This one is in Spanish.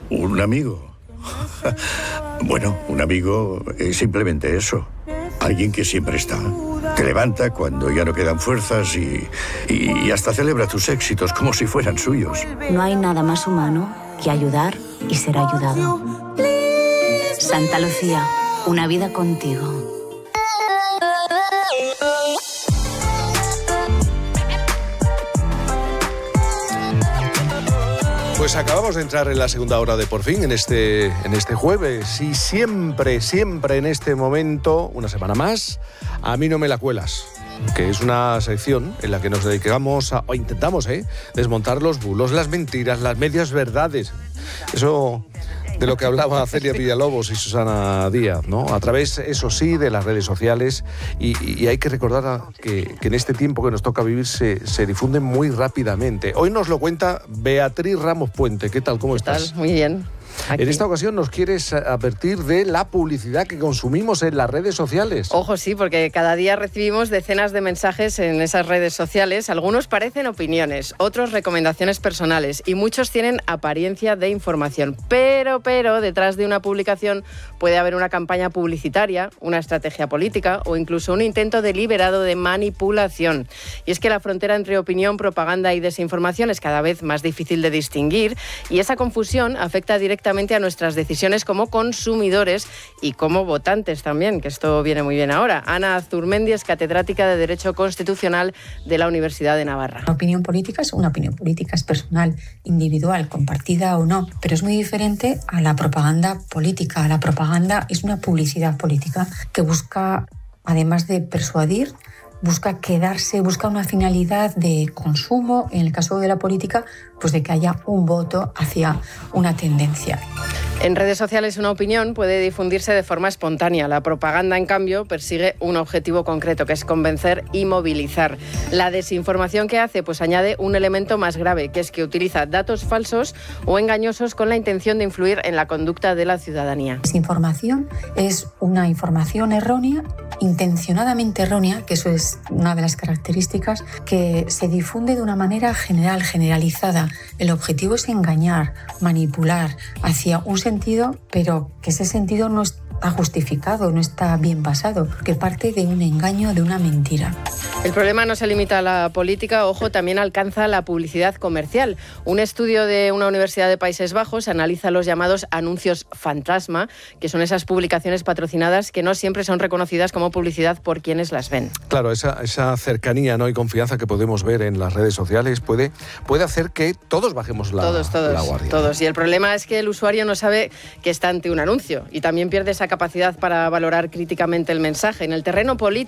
Un amigo. Bueno, un amigo es simplemente eso. Alguien que siempre está. Te levanta cuando ya no quedan fuerzas y hasta celebra tus éxitos como si fueran suyos. No hay nada más humano que ayudar y ser ayudado. Santa Lucía, una vida contigo. Pues acabamos de entrar en la segunda hora de Por Fin, en este jueves. Y siempre en este momento, una semana más, A mí no me la cuelas, que es una sección en la que nos dedicamos o intentamos desmontar los bulos, las mentiras, las medias verdades. Eso de lo que hablaba Celia Villalobos y Susana Díaz, ¿no? A través, eso sí, de las redes sociales. Y hay que recordar que en este tiempo que nos toca vivir se difunden muy rápidamente. Hoy nos lo cuenta Beatriz Ramos Puente. ¿Qué tal? ¿Cómo estás? ¿Qué tal? Muy bien. Aquí. En esta ocasión nos quieres advertir de la publicidad que consumimos en las redes sociales. Ojo, sí, porque cada día recibimos decenas de mensajes en esas redes sociales. Algunos parecen opiniones, otros recomendaciones personales y muchos tienen apariencia de información. Pero detrás de una publicación puede haber una campaña publicitaria, una estrategia política o incluso un intento deliberado de manipulación. Y es que la frontera entre opinión, propaganda y desinformación es cada vez más difícil de distinguir y esa confusión afecta directamente a nuestras decisiones como consumidores y como votantes también, que esto viene muy bien ahora. Ana Azurmendi es catedrática de Derecho Constitucional de la Universidad de Navarra. La opinión política es una opinión política, es personal, individual, compartida o no, pero es muy diferente a la propaganda política. La propaganda es una publicidad política que busca, además de persuadir, busca quedarse, busca una finalidad de consumo, en el caso de la política, pues de que haya un voto hacia una tendencia. En redes sociales una opinión puede difundirse de forma espontánea. La propaganda, en cambio, persigue un objetivo concreto, que es convencer y movilizar. La desinformación, ¿qué hace? Pues añade un elemento más grave, que es que utiliza datos falsos o engañosos con la intención de influir en la conducta de la ciudadanía. Desinformación es una información errónea, intencionadamente errónea, que eso es una de las características, que se difunde de una manera generalizada. El objetivo es engañar, manipular hacia un sentido, pero que ese sentido no está justificado, no está bien basado, que parte de un engaño, de una mentira. El problema no se limita a la política, ojo, también alcanza la publicidad comercial. Un estudio de una universidad de Países Bajos analiza los llamados anuncios fantasma, que son esas publicaciones patrocinadas que no siempre son reconocidas como publicidad por quienes las ven. Claro, esa cercanía, ¿no?, y confianza que podemos ver en las redes sociales puede hacer que todos bajemos la guardia. Todos. Y el problema es que el usuario no sabe que está ante un anuncio y también pierde esa capacidad para valorar críticamente el mensaje. En el terreno político,